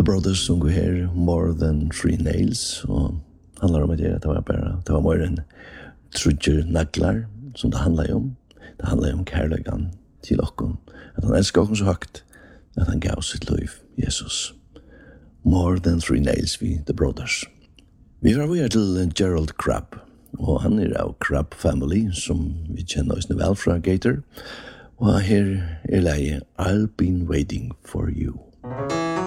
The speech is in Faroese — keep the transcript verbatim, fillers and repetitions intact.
The Brothers sungu her More Than Three Nails, og handlar om at det var bare, det var mer enn trudger naglar, som det handlar om. Det handlar om kærlegan til okkom, at han elskar okkom så høgt, at han gav sitt liv, Jesus. More Than Three Nails vi The Brothers. Vi var vi til Gerald Crabb, og han er av Crabb Family, som vi kjenner oss vel fra Gator, og her er leie I've Been Waiting For You.